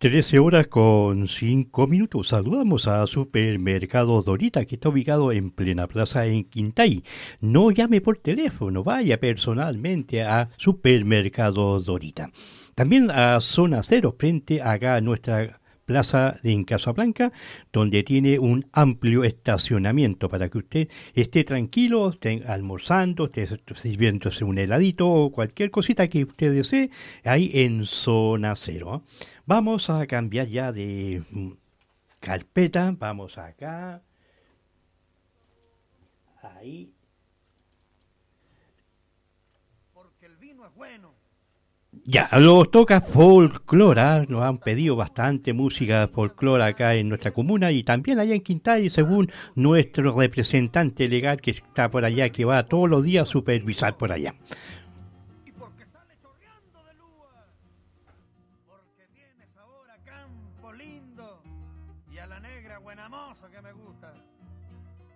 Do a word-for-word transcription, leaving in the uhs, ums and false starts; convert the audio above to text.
Trece horas con cinco minutos. Saludamos a Supermercados Dorita, que está ubicado en plena plaza en Quintay. No llame por teléfono, vaya personalmente a Supermercados Dorita. También a Zona Cero, frente acá a nuestra plaza en Casablanca, donde tiene un amplio estacionamiento para que usted esté tranquilo, esté almorzando, esté sirviéndose un heladito o cualquier cosita que usted desee, ahí en Zona Cero. ¿eh? Vamos a cambiar ya de mm, carpeta, vamos acá, ahí. Porque el vino es bueno. Ya, nos toca folclora, nos han pedido bastante música folclora acá en nuestra comuna y también allá en Quintay, según nuestro representante legal que está por allá, que va todos los días a supervisar por allá. Y porque sale chorreando de lúa. Porque tiene sabor a campo lindo. Y a la negra buena moza que me gusta.